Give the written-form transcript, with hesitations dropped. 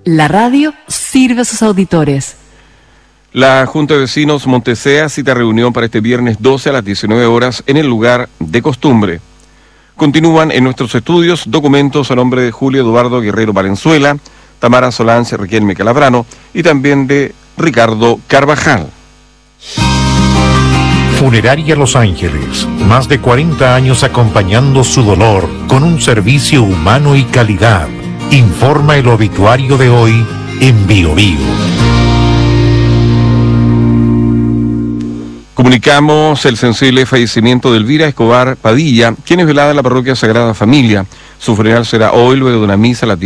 La radio sirve a sus auditores. La Junta de Vecinos Montesea cita reunión para este viernes 12 a las 19 horas en el lugar de costumbre. Continúan en nuestros estudios documentos a nombre de Julio Eduardo Guerrero Valenzuela, Tamara Solance Riquelme Calabrano y también de Ricardo Carvajal. Funeraria Los Ángeles, más de 40 años acompañando su dolor con un servicio humano y calidad. Informa el obituario de hoy en Bio Bio. Comunicamos el sensible fallecimiento de Elvira Escobar Padilla, quien es velada en la parroquia Sagrada Familia. Su funeral será hoy luego de una misa a las 10.